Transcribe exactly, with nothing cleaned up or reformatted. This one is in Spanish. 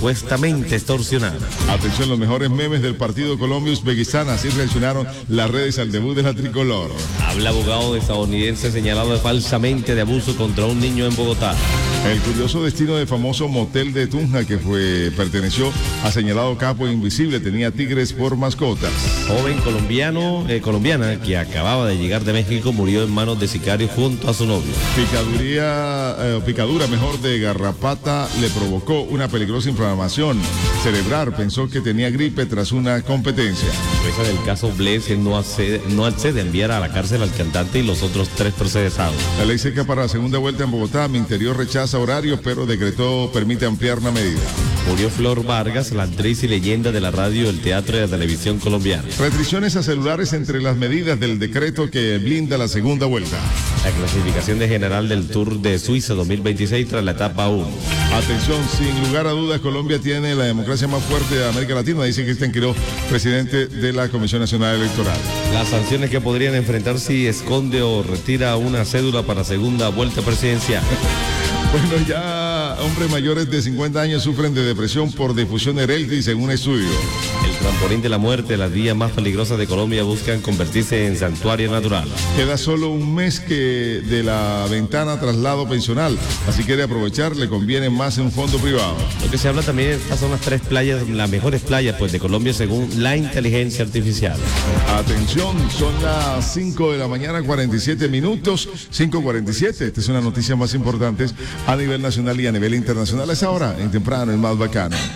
supuestamente extorsionada. Atención, los mejores memes del partido Colombia-Uzbekistán, así reaccionaron las redes al debut de la tricolor. Habla abogado estadounidense señalado de falsamente de abuso contra un niño en Bogotá. El curioso destino del famoso motel de Tunja, que fue perteneció a señalado capo invisible, tenía tigres por mascotas. Joven colombiano, eh, colombiana que acababa de llegar de México murió en manos de sicarios junto a su novio. Picaduría, eh, picadura mejor de garrapata le provocó una peligrosa inflamación cerebral. Pensó que tenía gripe tras una competencia. Jueza del caso Bless no accede, no accede a enviar a la cárcel al cantante y los otros tres procesados. La ley seca para la segunda vuelta en Bogotá. Mi interior rechaza horarios, pero decretó permite ampliar la medida. Murió Flor Vargas, la actriz y leyenda de la radio, el teatro y la televisión colombiana. Restricciones a celulares entre las medidas del decreto que blinda la segunda vuelta. La clasificación de general del Tour de Suiza dos mil veintiséis tras la etapa uno. Atención, sin lugar a dudas, Colombia tiene la democracia más fuerte de América Latina, dice Cristian Quiroz, presidente de la Comisión Nacional Electoral. Las sanciones que podrían enfrentar si esconde o retira una cédula para segunda vuelta presidencial. Bueno, ya hombres mayores de cincuenta años sufren de depresión por difusión eréctil, según un estudio. El trampolín de la muerte, las vías más peligrosas de Colombia buscan convertirse en santuario natural. Queda solo un mes que de la ventana traslado pensional, así que de aprovechar le conviene más en un fondo privado. Lo que se habla también, estas son las tres playas, las mejores playas pues de Colombia según la inteligencia artificial. Atención, son las cinco de la mañana, cuarenta y siete minutos, cinco cuarenta y siete. Esta es una noticia más importante a nivel nacional y a nivel internacional. Es ahora, en temprano, el más bacano.